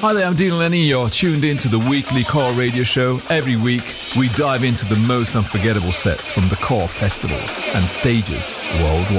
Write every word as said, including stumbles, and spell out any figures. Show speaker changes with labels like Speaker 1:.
Speaker 1: Hi there, I'm Dean Lenny. You're tuned in to the weekly Core Radio Show. Every week, we dive into the most unforgettable sets from the Core festivals and stages worldwide.